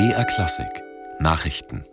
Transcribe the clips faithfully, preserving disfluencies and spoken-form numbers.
B R Klassik Nachrichten.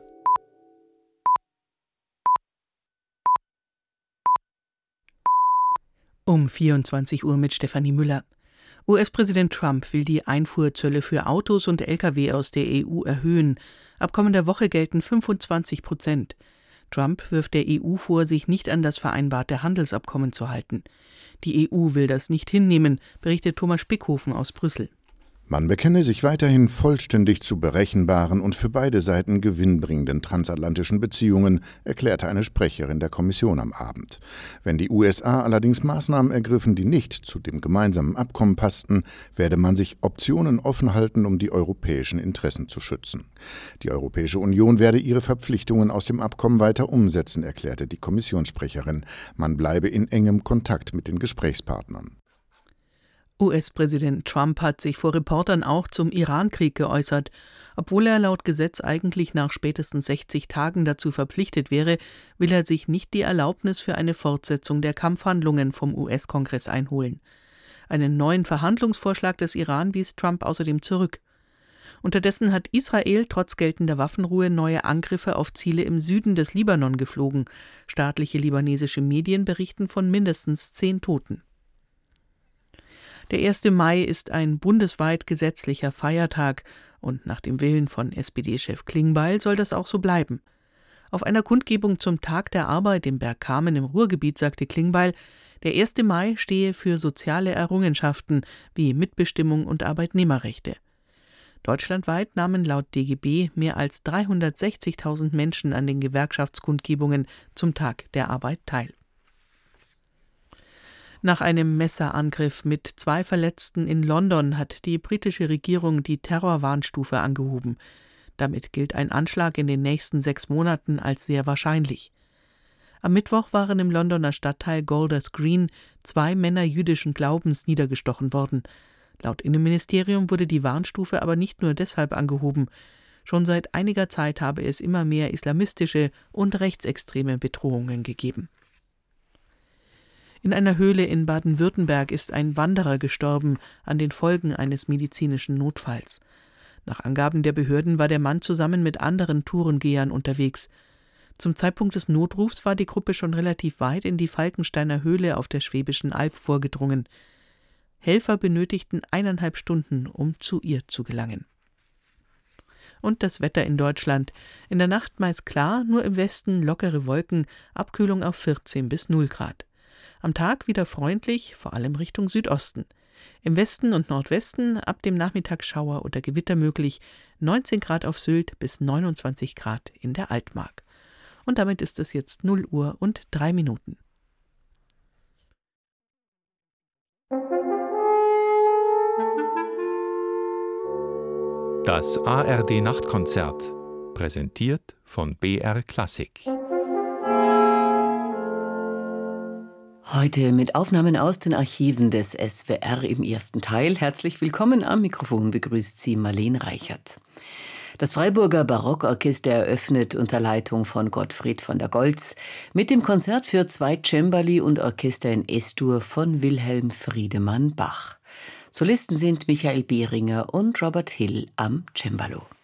Um vierundzwanzig Uhr mit Stefanie Müller. U S-Präsident Trump will die Einfuhrzölle für Autos und L K W aus der E U erhöhen. Ab kommender Woche gelten fünfundzwanzig Prozent. Trump wirft der E U vor, sich nicht an das vereinbarte Handelsabkommen zu halten. Die E U will das nicht hinnehmen, berichtet Thomas Spickhofen aus Brüssel. Man bekenne sich weiterhin vollständig zu berechenbaren und für beide Seiten gewinnbringenden transatlantischen Beziehungen, erklärte eine Sprecherin der Kommission am Abend. Wenn die U S A allerdings Maßnahmen ergriffen, die nicht zu dem gemeinsamen Abkommen passten, werde man sich Optionen offen halten, um die europäischen Interessen zu schützen. Die Europäische Union werde ihre Verpflichtungen aus dem Abkommen weiter umsetzen, erklärte die Kommissionssprecherin. Man bleibe in engem Kontakt mit den Gesprächspartnern. U S-Präsident Trump hat sich vor Reportern auch zum Iran-Krieg geäußert. Obwohl er laut Gesetz eigentlich nach spätestens sechzig Tagen dazu verpflichtet wäre, will er sich nicht die Erlaubnis für eine Fortsetzung der Kampfhandlungen vom U S-Kongress einholen. Einen neuen Verhandlungsvorschlag des Iran wies Trump außerdem zurück. Unterdessen hat Israel trotz geltender Waffenruhe neue Angriffe auf Ziele im Süden des Libanon geflogen. Staatliche libanesische Medien berichten von mindestens zehn Toten. Der erste Mai ist ein bundesweit gesetzlicher Feiertag und nach dem Willen von S P D-Chef Klingbeil soll das auch so bleiben. Auf einer Kundgebung zum Tag der Arbeit im Bergkamen im Ruhrgebiet sagte Klingbeil, der erste Mai stehe für soziale Errungenschaften wie Mitbestimmung und Arbeitnehmerrechte. Deutschlandweit nahmen laut D G B mehr als dreihundertsechzigtausend Menschen an den Gewerkschaftskundgebungen zum Tag der Arbeit teil. Nach einem Messerangriff mit zwei Verletzten in London hat die britische Regierung die Terrorwarnstufe angehoben. Damit gilt ein Anschlag in den nächsten sechs Monaten als sehr wahrscheinlich. Am Mittwoch waren im Londoner Stadtteil Golders Green zwei Männer jüdischen Glaubens niedergestochen worden. Laut Innenministerium wurde die Warnstufe aber nicht nur deshalb angehoben. Schon seit einiger Zeit habe es immer mehr islamistische und rechtsextreme Bedrohungen gegeben. In einer Höhle in Baden-Württemberg ist ein Wanderer gestorben an den Folgen eines medizinischen Notfalls. Nach Angaben der Behörden war der Mann zusammen mit anderen Tourengehern unterwegs. Zum Zeitpunkt des Notrufs war die Gruppe schon relativ weit in die Falkensteiner Höhle auf der Schwäbischen Alb vorgedrungen. Helfer benötigten eineinhalb Stunden, um zu ihr zu gelangen. Und das Wetter in Deutschland. In der Nacht meist klar, nur im Westen lockere Wolken, Abkühlung auf vierzehn bis null Grad. Am Tag wieder freundlich, vor allem Richtung Südosten. Im Westen und Nordwesten ab dem Nachmittag Schauer oder Gewitter möglich, neunzehn Grad auf Sylt bis neunundzwanzig Grad in der Altmark. Und damit ist es jetzt null Uhr und drei Minuten. Das A R D-Nachtkonzert, präsentiert von B R Klassik. Heute mit Aufnahmen aus den Archiven des S W R im ersten Teil. Herzlich willkommen, am Mikrofon begrüßt Sie Marlene Reichert. Das Freiburger Barockorchester eröffnet unter Leitung von Gottfried von der Goltz mit dem Konzert für zwei Cembali und Orchester in Es-Dur von Wilhelm Friedemann Bach. Solisten sind Michael Behringer und Robert Hill am Cembalo.